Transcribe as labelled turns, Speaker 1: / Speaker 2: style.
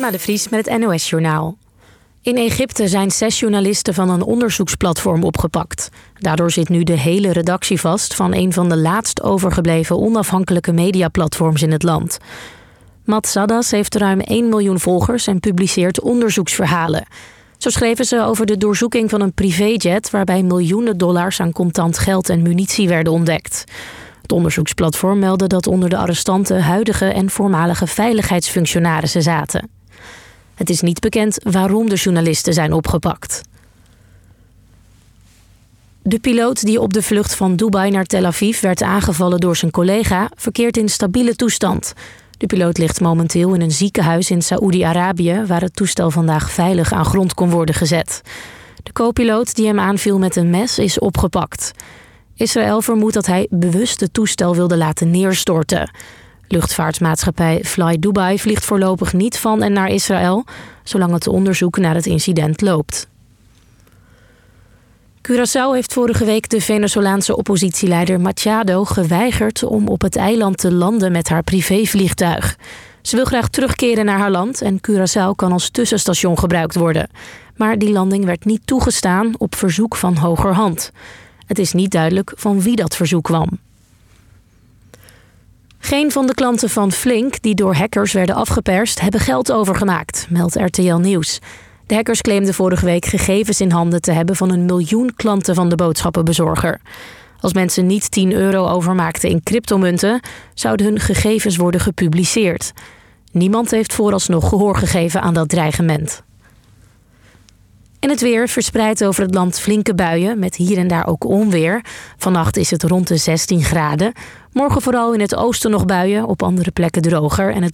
Speaker 1: Karma de Vries met het NOS-journaal. In Egypte zijn 6 journalisten van een onderzoeksplatform opgepakt. Daardoor zit nu de hele redactie vast van een van de laatst overgebleven onafhankelijke mediaplatforms in het land. Mat Sadas heeft ruim 1 miljoen volgers en publiceert onderzoeksverhalen. Zo schreven ze over de doorzoeking van een privéjet waarbij miljoenen dollars aan contant geld en munitie werden ontdekt. Het onderzoeksplatform meldde dat onder de arrestanten huidige en voormalige veiligheidsfunctionarissen zaten. Het is niet bekend waarom de journalisten zijn opgepakt. De piloot die op de vlucht van Dubai naar Tel Aviv werd aangevallen door zijn collega verkeert in stabiele toestand. De piloot ligt momenteel in een ziekenhuis in Saoedi-Arabië, waar het toestel vandaag veilig aan grond kon worden gezet. De co-piloot die hem aanviel met een mes is opgepakt. Israël vermoedt dat hij bewust het toestel wilde laten neerstorten. Luchtvaartmaatschappij Fly Dubai vliegt voorlopig niet van en naar Israël, zolang het onderzoek naar het incident loopt. Curaçao heeft vorige week de Venezolaanse oppositieleider Machado geweigerd om op het eiland te landen met haar privévliegtuig. Ze wil graag terugkeren naar haar land en Curaçao kan als tussenstation gebruikt worden. Maar die landing werd niet toegestaan op verzoek van hogerhand. Het is niet duidelijk van wie dat verzoek kwam. Geen van de klanten van Flink die door hackers werden afgeperst hebben geld overgemaakt, meldt RTL Nieuws. De hackers claimden vorige week gegevens in handen te hebben van 1 miljoen klanten van de boodschappenbezorger. Als mensen niet 10 euro overmaakten in cryptomunten, zouden hun gegevens worden gepubliceerd. Niemand heeft vooralsnog gehoor gegeven aan dat dreigement. En het weer verspreidt over het land flinke buien, met hier en daar ook onweer. Vannacht is het rond de 16 graden. Morgen vooral in het oosten nog buien, op andere plekken droger en het